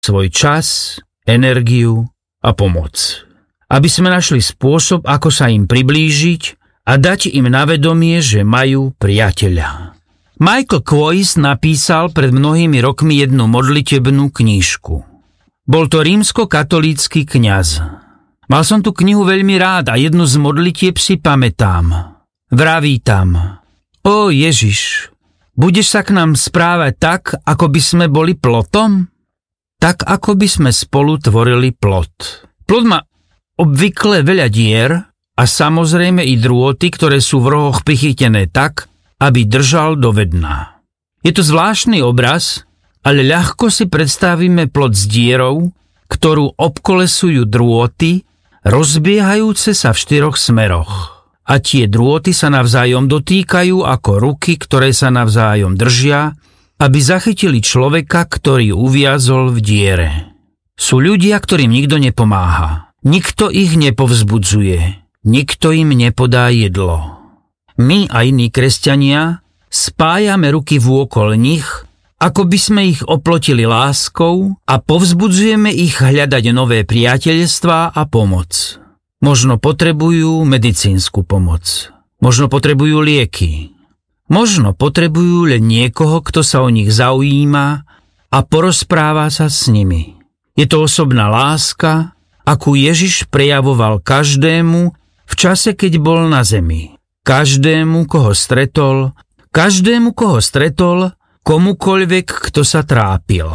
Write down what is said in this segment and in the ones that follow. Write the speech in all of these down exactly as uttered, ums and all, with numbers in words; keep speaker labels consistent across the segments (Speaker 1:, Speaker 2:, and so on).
Speaker 1: svoj čas, energiu a pomoc. Aby sme našli spôsob, ako sa im priblížiť a dať im na vedomie, že majú priateľa. Michael Kwois napísal pred mnohými rokmi jednu modlitebnú knižku. Bol to rímsko-katolícky kňaz. Mal som tú knihu veľmi rád a jednu z modlitieb si pamätám. Vraví tam: O Ježiš, budeš sa k nám správať tak, ako by sme boli plotom? Tak, ako by sme spolu tvorili plot. Plot má obvykle veľa dier a samozrejme i drôty, ktoré sú v rohoch prichytené tak, aby držal do vedna. Je to zvláštny obraz, ale ľahko si predstavíme plot s dierou, ktorú obkolesujú drôty, rozbiehajúce sa v štyroch smeroch. A tie drôty sa navzájom dotýkajú ako ruky, ktoré sa navzájom držia, aby zachytili človeka, ktorý uviazol v diere. Sú ľudia, ktorým nikto nepomáha. Nikto ich nepovzbudzuje. Nikto im nepodá jedlo. My a iní kresťania spájame ruky vôkol nich, ako by sme ich oplotili láskou a povzbudzujeme ich hľadať nové priateľstvá a pomoc. Možno potrebujú medicínsku pomoc. Možno potrebujú lieky. Možno potrebujú len niekoho, kto sa o nich zaujíma a porozpráva sa s nimi. Je to osobná láska, akú Ježiš prejavoval každému v čase, keď bol na zemi. Každému, koho stretol, každému, koho stretol, komukoľvek, kto sa trápil.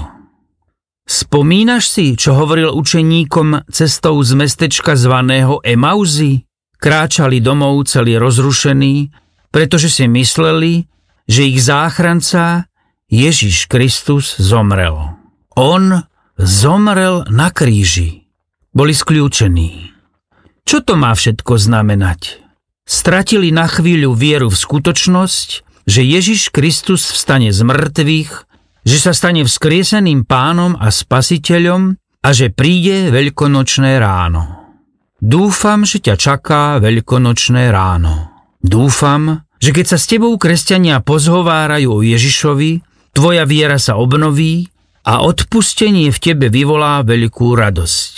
Speaker 1: Spomínaš si, čo hovoril učeníkom cestou z mestečka zvaného Emauzy? Kráčali domov celý rozrušení, pretože si mysleli, že ich záchranca Ježiš Kristus zomrel. On zomrel na kríži. Boli skľúčení. Čo to má všetko znamenať? Stratili na chvíľu vieru v skutočnosť, že Ježiš Kristus vstane z mŕtvych, že sa stane vzkrieseným pánom a spasiteľom a že príde veľkonočné ráno. Dúfam, že ťa čaká veľkonočné ráno. Dúfam, že keď sa s tebou kresťania pozhovárajú o Ježišovi, tvoja viera sa obnoví a odpustenie v tebe vyvolá veľkú radosť.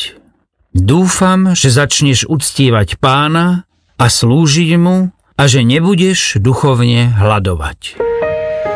Speaker 1: Dúfam, že začneš uctievať Pána a slúžiť mu a že nebudeš duchovne hladovať.